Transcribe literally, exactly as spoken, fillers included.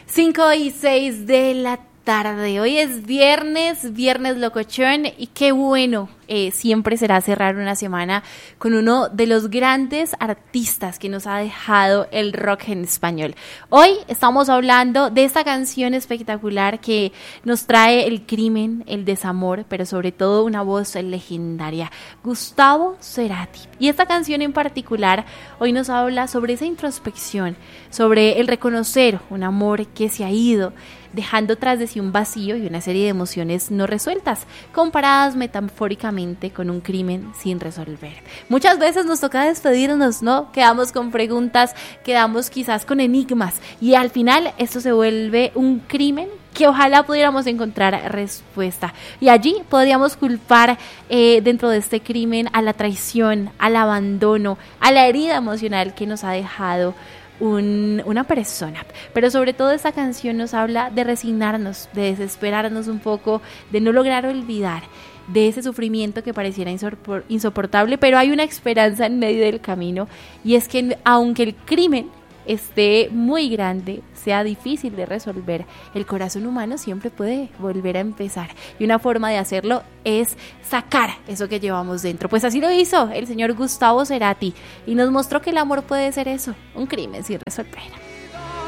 cinco y seis de la tarde. Hoy es viernes, viernes locochón, y qué bueno eh, siempre será cerrar una semana con uno de los grandes artistas que nos ha dejado el rock en español. Hoy estamos hablando de esta canción espectacular que nos trae el crimen, el desamor, pero sobre todo una voz legendaria, Gustavo Cerati. Y esta canción en particular hoy nos habla sobre esa introspección, sobre el reconocer un amor que se ha ido, dejando tras de sí un vacío y una serie de emociones no resueltas, comparadas metafóricamente con un crimen sin resolver. Muchas veces nos toca despedirnos, ¿no? Quedamos con preguntas, quedamos quizás con enigmas, y al final esto se vuelve un crimen que ojalá pudiéramos encontrar respuesta. Y allí podríamos culpar eh, dentro de este crimen a la traición, al abandono, a la herida emocional que nos ha dejado Un, una persona. Pero sobre todo esta canción nos habla de resignarnos, de desesperarnos un poco, de no lograr olvidar de ese sufrimiento que pareciera insoportable, pero hay una esperanza en medio del camino, y es que aunque el crimen esté muy grande, sea difícil de resolver, el corazón humano siempre puede volver a empezar, y una forma de hacerlo es sacar eso que llevamos dentro. Pues así lo hizo el señor Gustavo Cerati, y nos mostró que el amor puede ser eso, un crimen sin resolver.